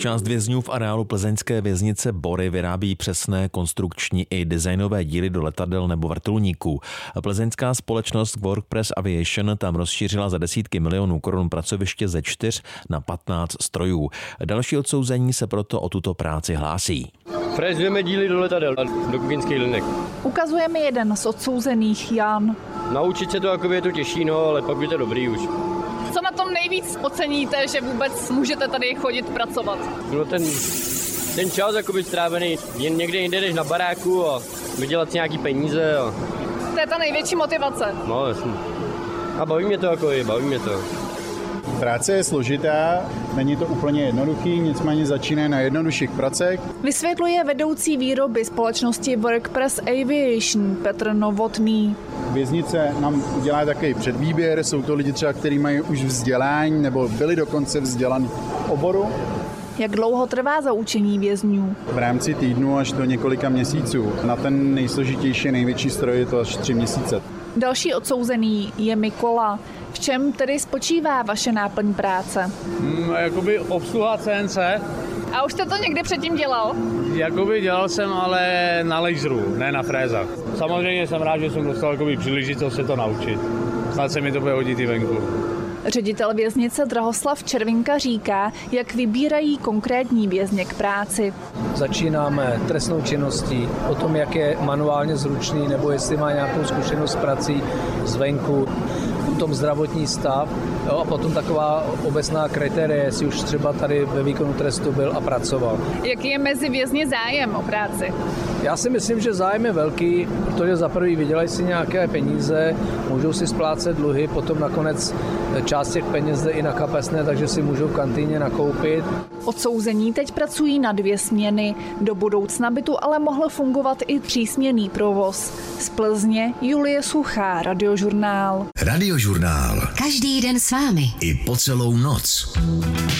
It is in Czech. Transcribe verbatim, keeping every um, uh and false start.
Část vězňů v areálu plzeňské věznice Bory vyrábí přesné konstrukční i designové díly do letadel nebo vrtulníků. Plzeňská společnost WorkPress Aviation tam rozšířila za desítky milionů korun pracoviště ze čtyř na patnáct strojů. Další odsouzení se proto o tuto práci hlásí. Frezujeme díly do letadel a do kuchyňských linek. Ukazujeme jeden z odsouzených, Jan. Naučit se to, jako je to těžší, no, ale pak by to dobrý už. Co na tom nejvíc oceníte, že vůbec můžete tady chodit pracovat? No ten, ten čas jakoby strávený jen někde jinde než na baráku a vydělat si nějaký peníze. A... To je ta největší motivace. No, jasně. A baví mě to, jako je, baví mě to. Práce je složitá, není to úplně jednoduchý, nicméně začíná na jednodušších pracech. Vysvětluje vedoucí výroby společnosti WorkPress Aviation Petr Novotný. Věznice nám udělá takový předvýběr, jsou to lidi třeba, kteří mají už vzdělání nebo byli dokonce vzdělaní v oboru. Jak dlouho trvá zaučení vězňů? V rámci týdnu až do několika měsíců. Na ten nejsložitější, největší stroj je to až tři měsíce. Další odsouzený je Mikola. V čem tedy spočívá vaše náplň práce? Hmm, jakoby obsluha C N C. A už jste to někdy předtím dělal? Jakoby dělal jsem, ale na laseru, ne na frézách. Samozřejmě jsem rád, že jsem dostal jakoby příležitost se to naučit. Snad se mi to bude hodit i venku. Ředitel věznice Drahoslav Červinka říká, jak vybírají konkrétní vězně k práci. Začínáme trestnou činností, o tom, jak je manuálně zručný, nebo jestli má nějakou zkušenost s prací zvenku, potom zdravotní stav, jo, a potom taková obecná kritéria, jestli už třeba tady ve výkonu trestu byl a pracoval. Jaký je mezi vězni zájem o práci? Já si myslím, že zájem je velký, protože za prvý vydělají si nějaké peníze, můžou si splácet dluhy, potom nakonec část těch peněz jde i na kapesné, takže si můžou v kantýně nakoupit. Odsouzení teď pracují na dvě směny. Do budoucna by tu ale mohl fungovat i třísměnný provoz. Z Plzně Julie Suchá, Radiožurnál. Radiožurnál. Každý den s vámi. I po celou noc.